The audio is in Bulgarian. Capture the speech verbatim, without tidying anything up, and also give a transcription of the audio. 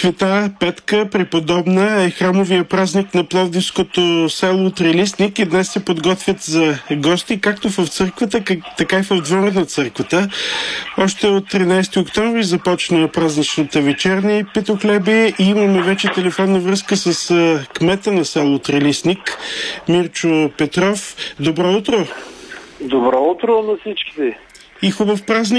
Света Петка Преподобна е храмовия празник на пловдивското село Трилистник и днес се подготвят за гости, както в църквата, така и в двора на църквата. Още от тринайсети октомври започна празничната вечерня и питохлебие и имаме вече телефонна връзка с кмета на село Трилистник, Мирчо Петров. Добро утро! Добро утро на всичките! И хубав празник!